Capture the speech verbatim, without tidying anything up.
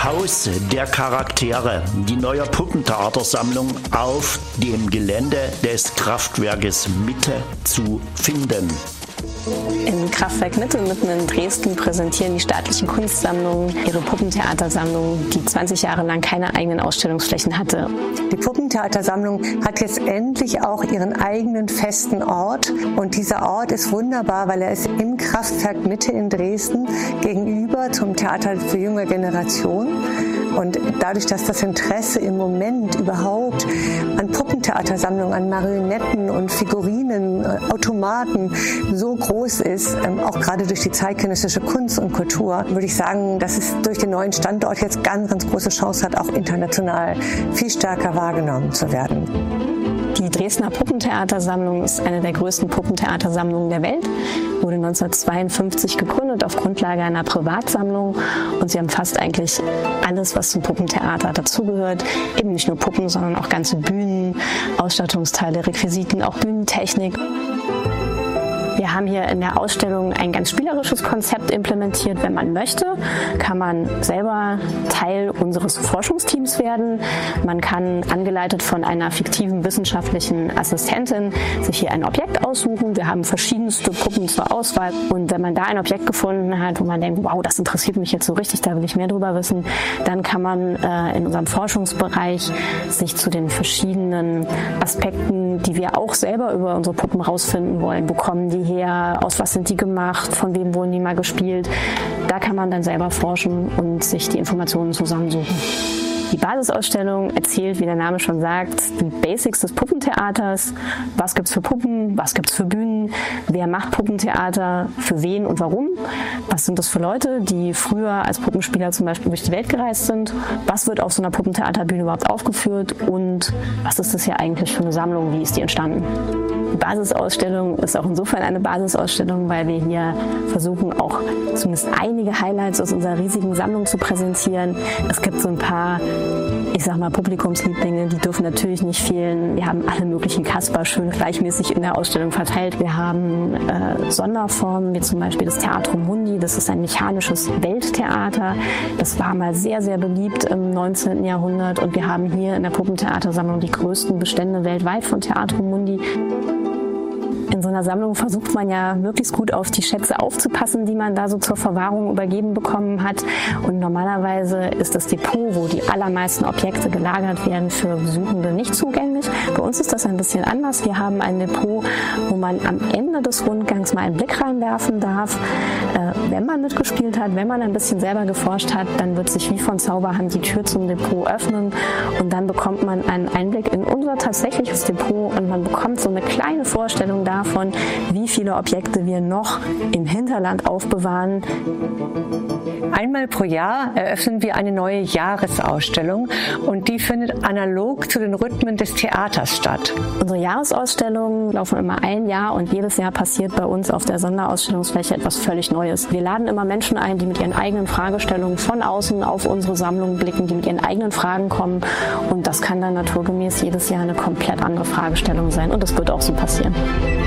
Haus der Charaktere, die neue Puppentheatersammlung auf dem Gelände des Kraftwerkes Mitte zu finden. Im Kraftwerk Mitte, mitten in Dresden, präsentieren die staatlichen Kunstsammlungen ihre Puppentheatersammlung, die zwanzig Jahre lang keine eigenen Ausstellungsflächen hatte. Die Puppentheatersammlung hat jetzt endlich auch ihren eigenen festen Ort. Und dieser Ort ist wunderbar, weil er ist im Kraftwerk Mitte in Dresden gegenüber zum Theater für junge Generation. Und dadurch, dass das Interesse im Moment überhaupt an Puppentheatersammlungen, an Marionetten und Figurinen, Automaten so groß ist, auch gerade durch die zeitgenössische Kunst und Kultur, würde ich sagen, dass es durch den neuen Standort jetzt ganz, ganz große Chance hat, auch international viel stärker wahrgenommen zu werden. Die Dresdner Puppentheatersammlung ist eine der größten Puppentheatersammlungen der Welt, wurde neunzehnhundertzweiundfünfzig gegründet auf Grundlage einer Privatsammlung und sie umfasst eigentlich alles, was zum Puppentheater dazugehört. Eben nicht nur Puppen, sondern auch ganze Bühnen, Ausstattungsteile, Requisiten, auch Bühnentechnik. Wir haben hier in der Ausstellung ein ganz spielerisches Konzept implementiert. Wenn man möchte, kann man selber Teil unseres Forschungsteams werden. Man kann, angeleitet von einer fiktiven wissenschaftlichen Assistentin, sich hier ein Objekt aussuchen. Wir haben verschiedenste Puppen zur Auswahl. Und wenn man da ein Objekt gefunden hat, wo man denkt, wow, das interessiert mich jetzt so richtig, da will ich mehr drüber wissen, dann kann man äh, in unserem Forschungsbereich sich zu den verschiedenen Aspekten, die wir auch selber über unsere Puppen rausfinden wollen, wo kommen die her, aus was sind die gemacht, von wem wurden die mal gespielt. Da kann man dann selber forschen und sich die Informationen zusammensuchen. Die Basisausstellung erzählt, wie der Name schon sagt, die Basics des Puppentheaters. Was gibt's für Puppen? Was gibt's für Bühnen? Wer macht Puppentheater? Für wen und warum? Was sind das für Leute, die früher als Puppenspieler zum Beispiel durch die Welt gereist sind? Was wird auf so einer Puppentheaterbühne überhaupt aufgeführt? Und was ist das hier eigentlich für eine Sammlung? Wie ist die entstanden? Die Basisausstellung ist auch insofern eine Basisausstellung, weil wir hier versuchen, auch zumindest einige Highlights aus unserer riesigen Sammlung zu präsentieren. Es gibt so ein paar, ich sag mal, Publikumslieblinge, die dürfen natürlich nicht fehlen. Wir haben alle möglichen Kasper schön gleichmäßig in der Ausstellung verteilt. Wir haben äh, Sonderformen, wie zum Beispiel das Theatrum Mundi. Das ist ein mechanisches Welttheater. Das war mal sehr, sehr beliebt im neunzehnten Jahrhundert. Und wir haben hier in der Puppentheatersammlung die größten Bestände weltweit von Theatrum Mundi. In so einer Sammlung versucht man ja möglichst gut auf die Schätze aufzupassen, die man da so zur Verwahrung übergeben bekommen hat. Und normalerweise ist das Depot, wo die allermeisten Objekte gelagert werden, für Besuchende nicht zugänglich. Bei uns ist das ein bisschen anders. Wir haben ein Depot, wo man am Ende des Rundgangs mal einen Blick reinwerfen darf. Äh, wenn man mitgespielt hat, wenn man ein bisschen selber geforscht hat, dann wird sich wie von Zauberhand die Tür zum Depot öffnen und dann bekommt man einen Einblick in unser tatsächliches Depot und man bekommt so eine kleine Vorstellung davon, Davon, wie viele Objekte wir noch im Hinterland aufbewahren. Einmal pro Jahr eröffnen wir eine neue Jahresausstellung und die findet analog zu den Rhythmen des Theaters statt. Unsere Jahresausstellungen laufen immer ein Jahr und jedes Jahr passiert bei uns auf der Sonderausstellungsfläche etwas völlig Neues. Wir laden immer Menschen ein, die mit ihren eigenen Fragestellungen von außen auf unsere Sammlung blicken, die mit ihren eigenen Fragen kommen und das kann dann naturgemäß jedes Jahr eine komplett andere Fragestellung sein und das wird auch so passieren.